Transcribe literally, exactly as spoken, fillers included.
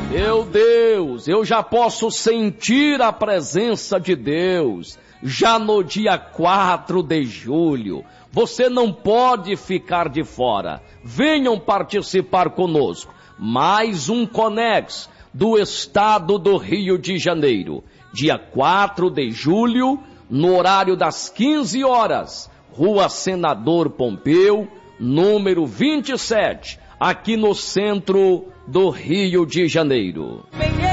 Meu Deus, eu já posso sentir a presença de Deus, já no dia quatro de julho. Você não pode ficar de fora. Venham participar conosco. Mais um Conex do estado do Rio de Janeiro. Dia quatro de julho, no horário das quinze horas. Rua Senador Pompeu, número vinte e sete, aqui no centro do Rio de Janeiro.